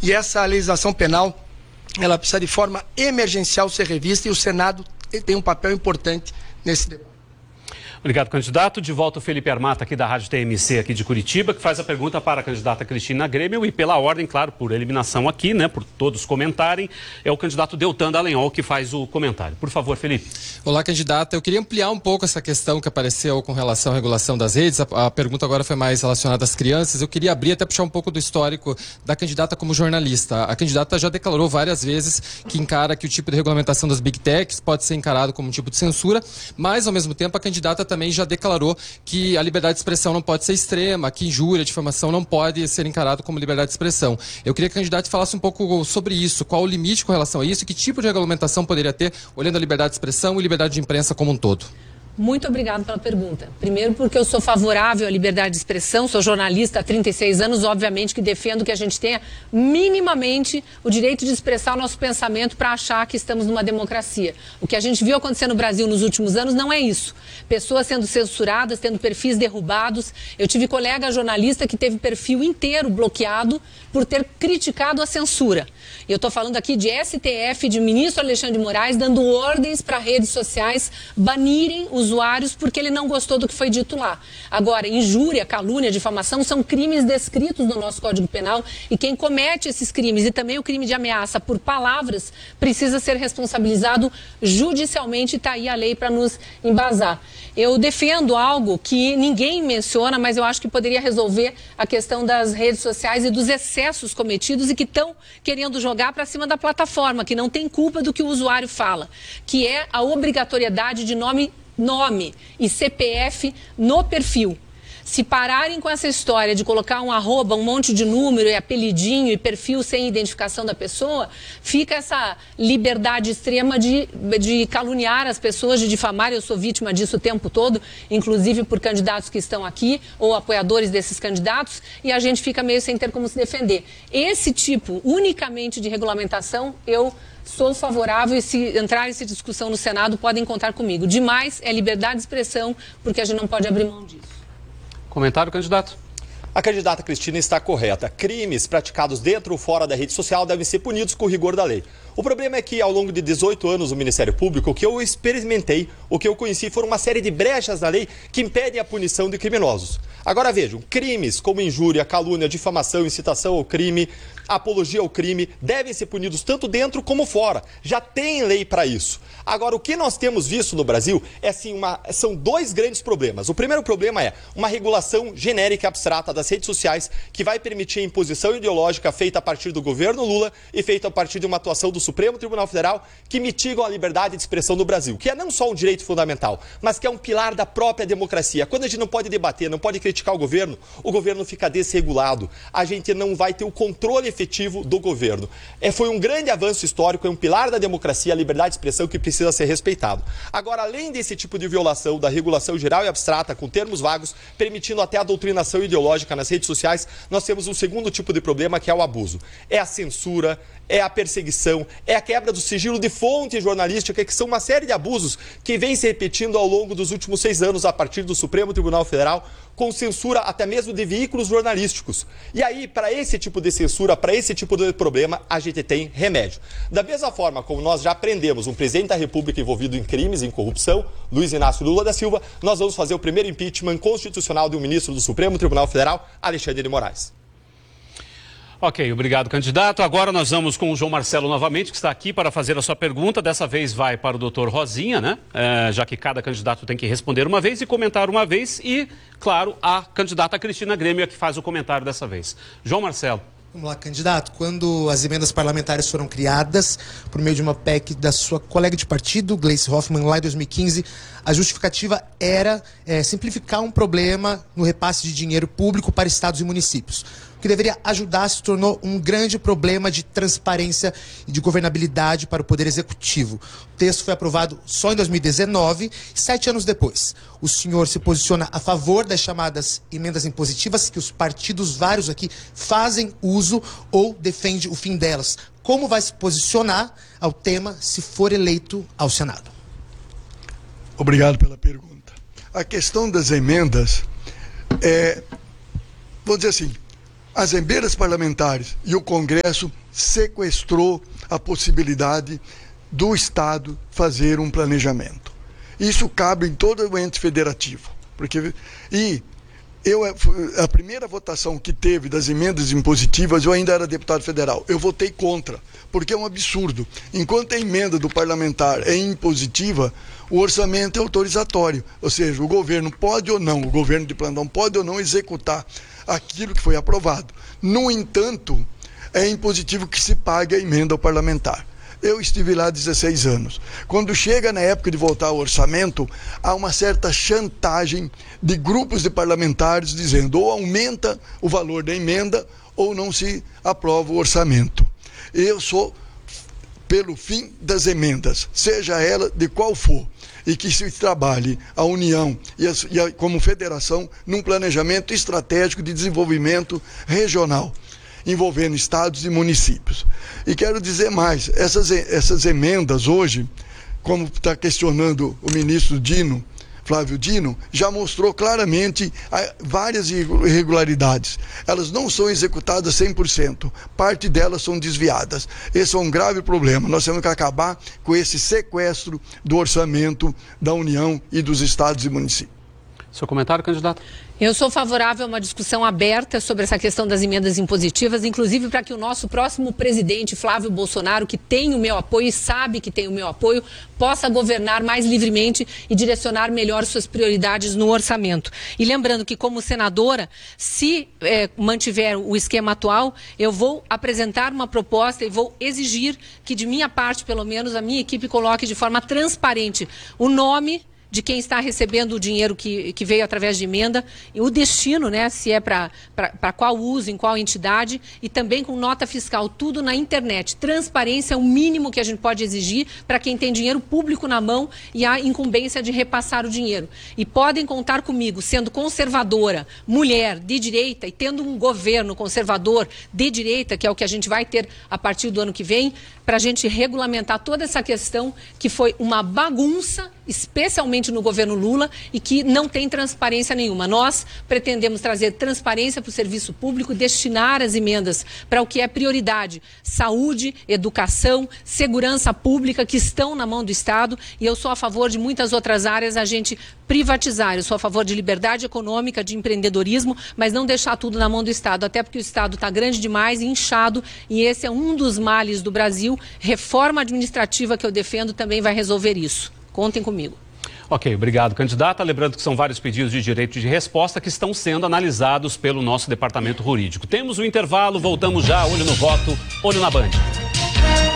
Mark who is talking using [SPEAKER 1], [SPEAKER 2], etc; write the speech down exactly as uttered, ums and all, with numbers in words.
[SPEAKER 1] e essa legislação penal, ela precisa de forma emergencial ser revista, e o Senado tem um papel importante nesse debate.
[SPEAKER 2] Obrigado, candidato. De volta o Felipe Armata, aqui da Rádio T M C, aqui de Curitiba, que faz a pergunta para a candidata Cristina Grêmio, e pela ordem, claro, por eliminação aqui, né, por todos comentarem, é o candidato Deltan Dallagnol que faz o comentário. Por favor, Felipe.
[SPEAKER 3] Olá, candidata. Eu queria ampliar um pouco essa questão que apareceu com relação à regulação das redes. A, a pergunta agora foi mais relacionada às crianças. Eu queria abrir, até puxar um pouco do histórico da candidata como jornalista. A candidata já declarou várias vezes que encara que o tipo de regulamentação das Big Techs pode ser encarado como um tipo de censura, mas, ao mesmo tempo, a candidata também já declarou que a liberdade de expressão não pode ser extrema, que injúria, difamação não pode ser encarado como liberdade de expressão. Eu queria que a candidata falasse um pouco sobre isso, qual o limite com relação a isso e que tipo de regulamentação poderia ter, olhando a liberdade de expressão e liberdade de imprensa como um todo.
[SPEAKER 4] Muito obrigado pela pergunta. Primeiro, porque eu sou favorável à liberdade de expressão, sou jornalista há trinta e seis anos, obviamente que defendo que a gente tenha minimamente o direito de expressar o nosso pensamento para achar que estamos numa democracia. O que a gente viu acontecer no Brasil nos últimos anos não é isso. Pessoas sendo censuradas, tendo perfis derrubados. Eu tive colega jornalista que teve perfil inteiro bloqueado por ter criticado a censura. Eu estou falando aqui de S T F, de ministro Alexandre de Moraes, dando ordens para redes sociais banirem usuários porque ele não gostou do que foi dito lá. Agora, injúria, calúnia, difamação são crimes descritos no nosso Código Penal, e quem comete esses crimes, e também o crime de ameaça por palavras, precisa ser responsabilizado judicialmente, e está aí a lei para nos embasar. Eu defendo algo que ninguém menciona, mas eu acho que poderia resolver a questão das redes sociais e dos excessos cometidos e que estão querendo jogar para cima da plataforma, que não tem culpa do que o usuário fala, que é a obrigatoriedade de nome, nome e C P F no perfil. Se pararem com essa história de colocar um arroba, um monte de número e apelidinho e perfil sem identificação da pessoa, fica essa liberdade extrema de, de caluniar as pessoas, de difamar. Eu sou vítima disso o tempo todo, inclusive por candidatos que estão aqui ou apoiadores desses candidatos, e a gente fica meio sem ter como se defender. Esse tipo unicamente de regulamentação, eu sou favorável, e se entrar essa discussão no Senado, podem contar comigo. Demais é liberdade de expressão, porque a gente não pode abrir mão disso.
[SPEAKER 2] Comentário, candidato.
[SPEAKER 5] A candidata Cristina está correta. Crimes praticados dentro ou fora da rede social devem ser punidos com rigor da lei. O problema é que, ao longo de dezoito anos no Ministério Público, o que eu experimentei, o que eu conheci, foram uma série de brechas na lei que impedem a punição de criminosos. Agora vejam, crimes como injúria, calúnia, difamação, incitação ao crime, apologia ao crime, devem ser punidos tanto dentro como fora. Já tem lei para isso. Agora, o que nós temos visto no Brasil é, assim, uma, são dois grandes problemas. O primeiro problema é uma regulação genérica e abstrata das redes sociais que vai permitir a imposição ideológica feita a partir do governo Lula e feita a partir de uma atuação do Supremo Tribunal Federal que mitigam a liberdade de expressão no Brasil, que é não só um direito fundamental, mas que é um pilar da própria democracia. Quando a gente não pode debater, não pode criticar o governo, o governo fica desregulado. A gente não vai ter o controle efetivo do governo. É, foi um grande avanço histórico, é um pilar da democracia, a liberdade de expressão que precisa ser respeitado. Agora, além desse tipo de violação da regulação geral e abstrata, com termos vagos, permitindo até a doutrinação ideológica nas redes sociais, nós temos um segundo tipo de problema, que é o abuso. É a censura, é a perseguição, é a quebra do sigilo de fonte jornalística, que são uma série de abusos que vem se repetindo ao longo dos últimos seis anos a partir do Supremo Tribunal Federal, com censura até mesmo de veículos jornalísticos. E aí, para esse tipo de censura, para esse tipo de problema, a gente tem remédio. Da mesma forma como nós já aprendemos um presidente da República envolvido em crimes, em corrupção, Luiz Inácio Lula da Silva, nós vamos fazer o primeiro impeachment constitucional de um ministro do Supremo Tribunal Federal, Alexandre de Moraes.
[SPEAKER 2] Ok, obrigado, candidato. Agora nós vamos com o João Marcelo novamente, que está aqui para fazer a sua pergunta. Dessa vez vai para o doutor Rosinha, né? É, já que cada candidato tem que responder uma vez e comentar uma vez. E, claro, a candidata Cristina Grêmio é que faz o comentário dessa vez. João Marcelo.
[SPEAKER 6] Vamos lá, candidato. Quando as emendas parlamentares foram criadas por meio de uma P E C da sua colega de partido, Gleice Hoffmann, lá em dois mil e quinze, a justificativa era é, simplificar um problema no repasse de dinheiro público para estados e municípios. O que deveria ajudar se tornou um grande problema de transparência e de governabilidade para o Poder Executivo. O texto foi aprovado só em dois mil e dezenove, sete anos depois. O senhor se posiciona a favor das chamadas emendas impositivas, que os partidos vários aqui fazem uso, ou defende o fim delas. Como vai se posicionar ao tema se for eleito ao Senado?
[SPEAKER 7] Obrigado pela pergunta. A questão das emendas é, vamos dizer assim, as emendas parlamentares e o Congresso sequestrou a possibilidade do Estado fazer um planejamento. Isso cabe em todo o ente federativo. Porque, e eu, a primeira votação que teve das emendas impositivas, eu ainda era deputado federal. Eu votei contra, porque é um absurdo. Enquanto a emenda do parlamentar é impositiva, o orçamento é autorizatório. Ou seja, o governo pode ou não, o governo de plantão pode ou não executar aquilo que foi aprovado. No entanto, é impositivo que se pague a emenda ao parlamentar. Eu estive lá há dezesseis anos. Quando chega na época de votar o orçamento, há uma certa chantagem de grupos de parlamentares dizendo ou aumenta o valor da emenda ou não se aprova o orçamento. Eu sou pelo fim das emendas, seja ela de qual for, e que se trabalhe a União e, a, e a, como federação num planejamento estratégico de desenvolvimento regional, envolvendo estados e municípios. E quero dizer mais, essas, essas emendas hoje, como está questionando o ministro Dino, Flávio Dino, já mostrou claramente várias irregularidades. Elas não são executadas cem por cento, parte delas são desviadas. Esse é um grave problema. Nós temos que acabar com esse sequestro do orçamento da União e dos estados e municípios.
[SPEAKER 2] Seu comentário, candidato?
[SPEAKER 4] Eu sou favorável a uma discussão aberta sobre essa questão das emendas impositivas, inclusive para que o nosso próximo presidente, Flávio Bolsonaro, que tem o meu apoio e sabe que tem o meu apoio, possa governar mais livremente e direcionar melhor suas prioridades no orçamento. E lembrando que, como senadora, se é, mantiver o esquema atual, eu vou apresentar uma proposta e vou exigir que, de minha parte, pelo menos, a minha equipe coloque de forma transparente o nome de quem está recebendo o dinheiro que, que veio através de emenda, e o destino, né, se é para qual uso, em qual entidade, e também com nota fiscal, tudo na internet. Transparência é o mínimo que a gente pode exigir para quem tem dinheiro público na mão e a incumbência de repassar o dinheiro. E podem contar comigo, sendo conservadora, mulher, de direita, e tendo um governo conservador de direita, que é o que a gente vai ter a partir do ano que vem, para a gente regulamentar toda essa questão que foi uma bagunça, especialmente no governo Lula, e que não tem transparência nenhuma. Nós pretendemos trazer transparência para o serviço público, destinar as emendas para o que é prioridade: saúde, educação, segurança pública, que estão na mão do Estado, e eu sou a favor de muitas outras áreas a gente privatizar. Eu sou a favor de liberdade econômica, de empreendedorismo, mas não deixar tudo na mão do Estado, até porque o Estado está grande demais e inchado, e esse é um dos males do Brasil. Reforma administrativa que eu defendo também vai resolver isso. Contem comigo.
[SPEAKER 2] Ok, obrigado, candidata. Lembrando que são vários pedidos de direito de resposta que estão sendo analisados pelo nosso departamento jurídico. Temos o intervalo, voltamos já. Olho no voto, olho na Band.